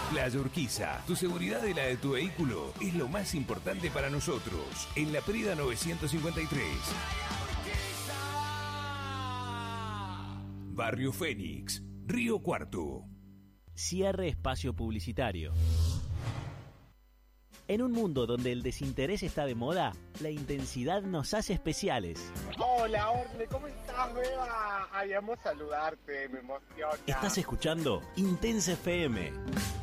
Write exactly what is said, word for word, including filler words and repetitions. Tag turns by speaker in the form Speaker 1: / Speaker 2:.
Speaker 1: Playa Urquiza, tu seguridad y la de tu vehículo es lo más importante para nosotros. En La Prida novecientos cincuenta y tres. Barrio Fénix, Río Cuarto.
Speaker 2: Cierre espacio publicitario. En un mundo donde el desinterés está de moda, la intensidad nos hace especiales.
Speaker 3: Hola, Orle, ¿cómo estás, Beba? Ay, amo saludarte, me emociona.
Speaker 2: Estás escuchando Intensa F M.